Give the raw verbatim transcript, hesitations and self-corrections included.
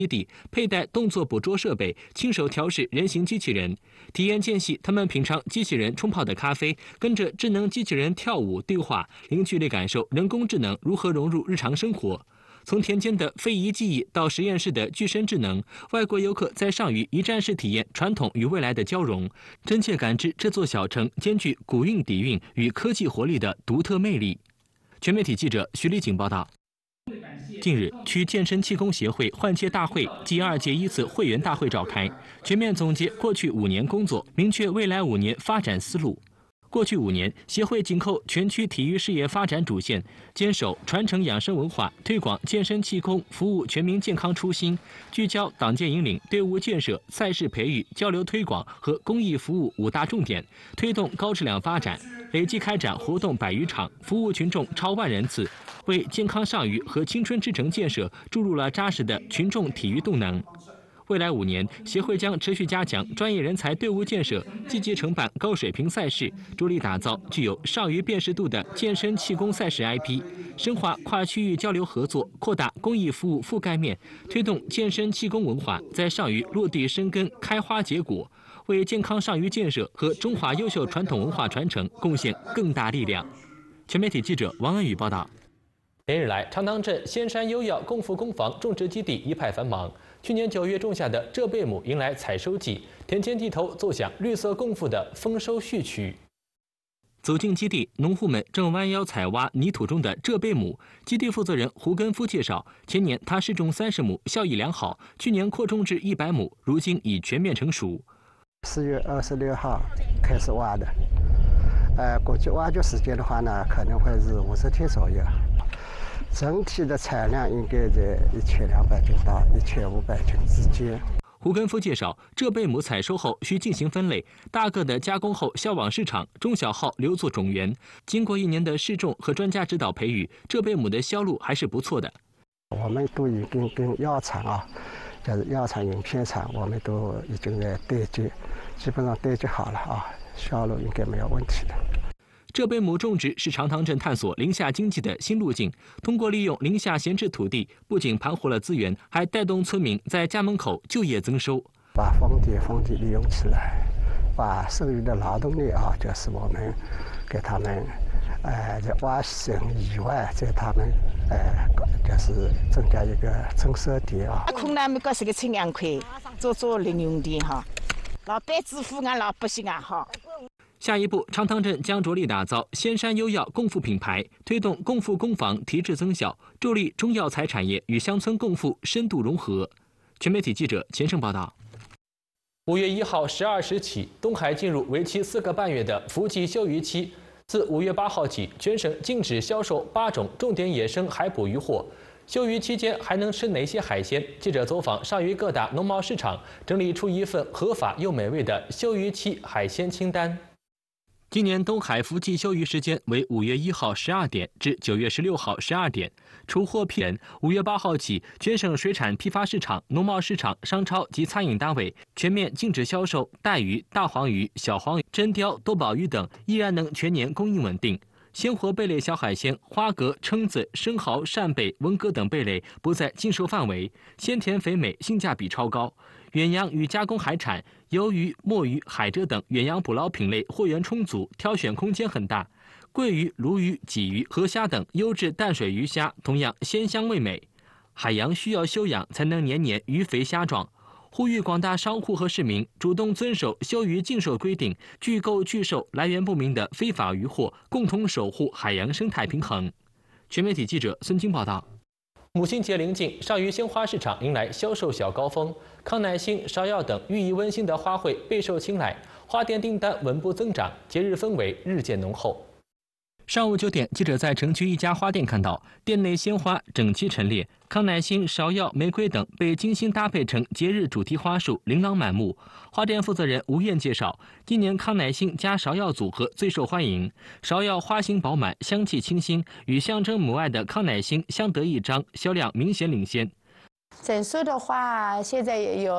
基地佩戴动作捕捉设备，亲手调试人形机器人，体验间隙，他们品尝机器人冲泡的咖啡，跟着智能机器人跳舞对话，零距离感受人工智能如何融入日常生活。从田间的非遗技艺到实验室的具身智能，外国游客在上虞一站式体验传统与未来的交融，真切感知这座小城兼具古韵底蕴与科技活力的独特魅力。全媒体记者徐立景报道。近日，区健身气功协会换届大会第二届一次会员大会召开，全面总结过去五年工作，明确未来五年发展思路。过去五年，协会紧扣全区体育事业发展主线，坚守传承养生文化、推广健身气功、服务全民健康初心，聚焦党建引领、队伍建设、赛事培育、交流推广和公益服务五大重点，推动高质量发展。累计开展活动百余场，服务群众超万人次，为健康上虞和青春之城建设注入了扎实的群众体育动能。未来五年，协会将持续加强专业人才队伍建设，积极承办高水平赛事，着力打造具有上虞辨识度的健身气功赛事 I P， 深化跨区域交流合作，扩大公益服务覆盖面，推动健身气功文化在上虞落地生根、开花结果，为健康上虞建设和中华优秀传统文化传承贡献更大力量。全媒体记者王恩宇报道。连日来，长塘镇仙山优药共富工坊种植基地一派繁忙。去年九月种下的浙贝母迎来采收季，田间地头奏响绿色共富的丰收序曲。走进基地，农户们正弯腰采挖泥土中的浙贝母。基地负责人胡根夫介绍，前年他试种三十亩，效益良好，去年扩种至一百亩，如今已全面成熟。 四月二十六号开始挖的，呃，估计挖掘时间的话呢，可能会是五十天左右。整体的产量应该在一千两百斤到一千五百斤之间。 胡根夫介绍，浙贝母采收后需进行分类，大个的加工后销往市场，中小号留作种源。经过一年的试种和专家指导培育，浙贝母的销路还是不错的。 我们都已经跟药厂啊，就是药厂、饮片厂，我们都已经在对接，基本上对接好了啊，销路应该没有问题的。 浙贝母种植是长塘镇探索林下经济的新路径。通过利用林下闲置土地，不仅盘活了资源，还带动村民在家门口就业增收。 把荒地、荒地利用起来，把剩余的劳动力啊，就是我们给他们，呃，在挖省以外，在他们，呃，就是增加一个增收点啊。 困难没个是个清凉快，做做零用点哈，老百致富啊，老百姓啊好。 下一步，长塘镇将着力打造仙山优药共富品牌，推动共富工坊提质增效，助力中药材产业与乡村共富深度融合。全媒体记者钱胜报道。五月一号十二时起，东海进入为期四个半月的伏季休渔期。自五月八号起，全省禁止销售八种重点野生海捕鱼货。休渔期间还能吃哪些海鲜？记者走访上虞各大农贸市场，整理出一份合法又美味的休渔期海鲜清单。今年东海伏季休渔时间为五月一号十二点至九月十六号十二点。除获批人，五月八号起，全省水产批发市场、农贸市场、商超及餐饮单位全面禁止销售带鱼、大黄鱼、小黄鱼、真鲷、多宝鱼等，依然能全年供应稳定。鲜活贝类小海鲜、花蛤、蛏子、生蚝、扇贝、文蛤等贝类不在禁售范围，鲜甜肥美，性价比超高。远洋与加工海产、鱿鱼、墨鱼、海蜇等远洋捕捞品类货源充足，挑选空间很大。桂鱼、鲈鱼、鲫鱼、河虾等优质淡水鱼虾同样鲜香味美。海洋需要休养才能年年鱼肥虾壮。呼吁广大商户和市民主动遵守休渔禁售规定，拒购拒售来源不明的非法渔获，共同守护海洋生态平衡。全媒体记者孙晶报道。母亲节临近，上虞鲜花市场迎来销售小高峰，康乃馨、芍药等寓意温馨的花卉备受青睐，花店订单稳步增长，节日氛围日渐浓厚。上午九点，记者在城区一家花店看到，店内鲜花整齐陈列，康乃馨、芍药、玫瑰等被精心搭配成节日主题花束，琳琅满目。花店负责人吴燕介绍，今年康乃馨加芍药组合最受欢迎，芍药花型饱满，香气清新，与象征母爱的康乃馨相得益彰，销量明显领先。 整数的话，现在也有